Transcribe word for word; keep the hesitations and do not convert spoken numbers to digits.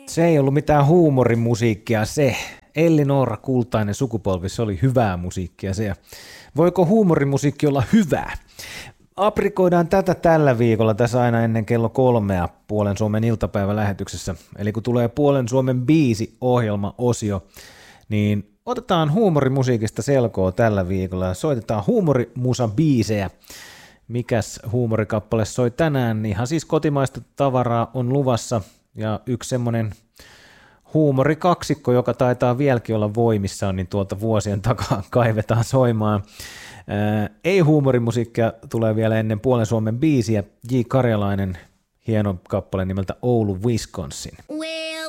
Se ei ollut mitään huumorimusiikkia se. Ellinora Kultainen sukupolvi, se oli hyvää musiikkia se. Voiko huumorimusiikki olla hyvää? Aprikoidaan tätä tällä viikolla tässä aina ennen kello kolmea Puolen Suomen iltapäivälähetyksessä. Eli kun tulee Puolen Suomen biisi-ohjelma-osio, niin otetaan huumorimusiikista selkoa tällä viikolla ja soitetaan huumorimusa-biisejä. Mikäs huumorikappale soi tänään? Ihan siis kotimaista tavaraa on luvassa ja yksi semmoinen huumorikaksikko, joka taitaa vieläkin olla voimissaan, niin tuolta vuosien takaa kaivetaan soimaan. Ää, ei huumorimusiikkia tulee vielä ennen Puolen Suomen biisiä. J. Karjalainen, hieno kappale nimeltä Oulu, Wisconsin.